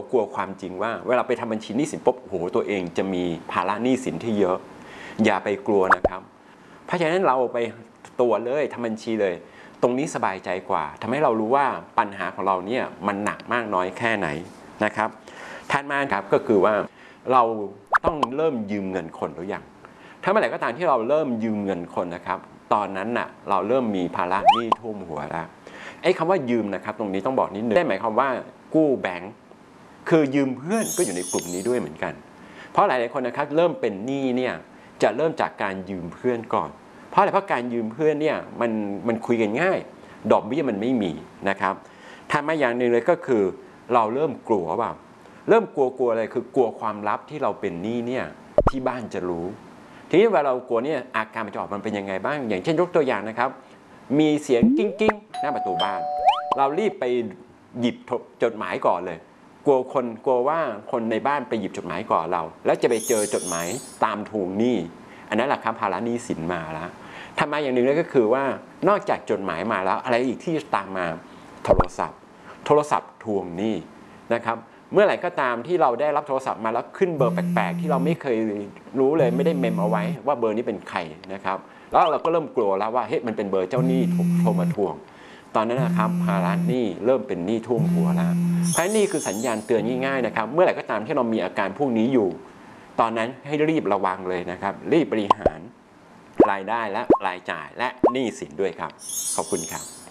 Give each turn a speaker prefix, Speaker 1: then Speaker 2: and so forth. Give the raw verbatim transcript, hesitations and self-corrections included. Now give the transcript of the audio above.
Speaker 1: กลัวความจริงว่าเวลาไปทำบัญชีหนี้สินปุ๊บโอ้โหตัวเองจะมีภาระหนี้สินที่เยอะอย่าไปกลัวนะครับเพราะฉะนั้นเราไปตัวเลยทำบัญชีเลยตรงนี้สบายใจกว่าทำให้เรารู้ว่าปัญหาของเราเนี่ยมันหนักมากน้อยแค่ไหนนะครับถัดมาครับก็คือว่าเราต้องเริ่มยืมเงินคนหรือยังถ้าเมื่อไหร่ก็ตามที่เราเริ่มยืมเงินคนนะครับตอนนั้นน่ะเราเริ่มมีภาระหนี้ท่วมหัวแล้วไอ้คำว่ายืมนะครับตรงนี้ต้องบอกนิดนึงได้หมายความว่ากู้แบงค์คือยืมเพื่อนก็อยู่ในกลุ่มนี้ด้วยเหมือนกันเพราะหลายๆคนนะครับเริ่มเป็นหนี้เนี่ยจะเริ่มจากการยืมเพื่อนก่อนเพราะอะไรเพราะการยืมเพื่อนเนี่ยมันมันคุยกันง่ายดอกเบี้ยมันไม่มีนะครับถัดมาอย่างหนึ่งเลยก็คือเราเริ่มกลัวว่าเริ่มกลัวกลัวอะไรคือกลัวความลับที่เราเป็นหนี้เนี่ยที่บ้านจะรู้ทีนี้เวลาเรากลัวเนี่ยอาการมันจะออกมันเป็นยังไงบ้างอย่างเช่นยกตัวอย่างนะครับมีเสียงกิ้งกิ้งหน้าประตูบ้านเรารีบไปหยิบจดหมายก่อนเลยกลัวคนกลัวว่าคนในบ้านไปหยิบจดหมายก่อนเราแล้วจะไปเจอจดหมายตามทวงหนี้อันนั้นแหละครับภาระหนี้สินมาแล้วทำมาอย่างหนึ่งก็คือว่านอกจากจดหมายมาแล้วอะไรอีกที่ตามมาโทรศัพท์โทรศัพท์ทวงหนี้นะครับเมื่อไหร่ก็ตามที่เราได้รับโทรศัพท์มาแล้วขึ้นเบอร์แปลกๆที่เราไม่เคยรู้เลยไม่ได้เมมเอาไว้ว่าเบอร์นี้เป็นใครนะครับแล้วเราก็เริ่มกลัวแล้วว่าเฮ้ยมันเป็นเบอร์เจ้าหนี้โทรมาทวงตอนนั้นนะครับภาระหนี้เริ่มเป็นหนี้ท่วมหัวแล้วเพราะนี่คือสัญญาณเตือนง่ายๆนะครับเมื่อไหร่ก็ตามที่เรามีอาการพวกนี้อยู่ตอนนั้นให้รีบระวังเลยนะครับรีบบริหารรายได้และรายจ่ายและหนี้สินด้วยครับขอบคุณครับ